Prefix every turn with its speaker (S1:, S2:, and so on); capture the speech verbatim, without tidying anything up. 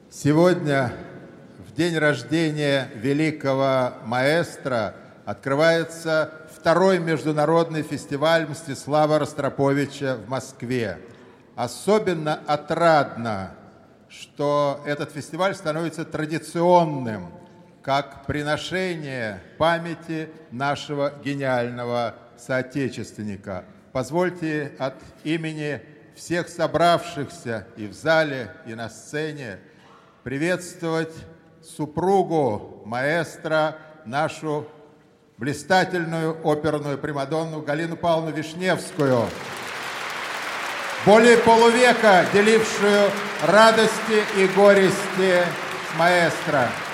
S1: Сегодня, в день рождения великого маэстро, открывается второй международный фестиваль Мстислава Ростроповича в Москве. Особенно отрадно, что этот фестиваль становится традиционным, как приношение памяти нашего гениального соотечественника. Позвольте от имени всех собравшихся и в зале, и на сцене приветствовать супругу маэстро, нашу блистательную оперную примадонну Галину Павловну Вишневскую, более полувека делившую радости и горести с маэстро.